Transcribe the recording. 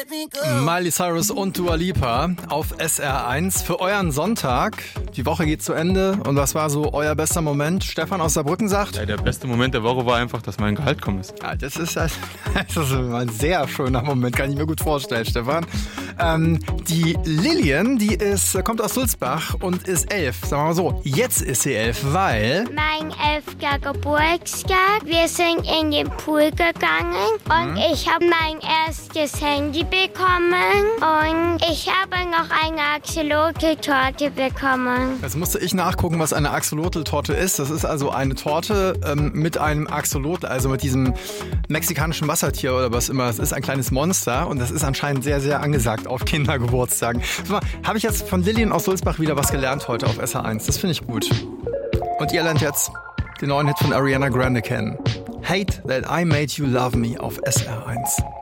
Miley Cyrus und Dua Lipa auf SR1 für euren Sonntag. Die Woche geht zu Ende. Und was war so euer bester Moment? Stefan aus Saarbrücken sagt? Ja, der beste Moment der Woche war einfach, dass mein Gehalt kommt. Ja, das ist ein sehr schöner Moment, kann ich mir gut vorstellen, Stefan. Die Lilian, kommt aus Sulzbach und ist 11. Sagen wir mal so, jetzt ist sie 11, weil... Mein 11. Geburtstag. Wir sind in den Pool gegangen und ich habe mein erstes Handy bekommen und ich habe noch eine Axolotl-Torte bekommen. Jetzt musste ich nachgucken, was eine Axolotl-Torte ist. Das ist also eine Torte mit einem Axolotl, also mit diesem mexikanischen Wassertier oder was immer. Es ist ein kleines Monster und das ist anscheinend sehr, sehr angesagt auf Kindergeburtstagen. Habe ich jetzt von Lilian aus Sulzbach wieder was gelernt heute auf SR1. Das finde ich gut. Und ihr lernt jetzt den neuen Hit von Ariana Grande kennen. Hate That I Made You Love Me auf SR1.